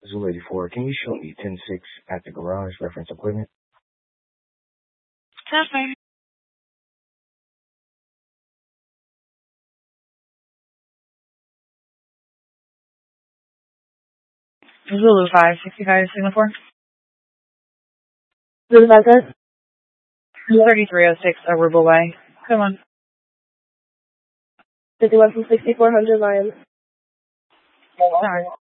Zulu 84, can you show me 10-6 at the garage reference equipment? That's fine. Zulu 565 Singapore. Zulu 5 cents. 3306 Aruba Way. Come on. 51 from 6400 Lions. Sorry.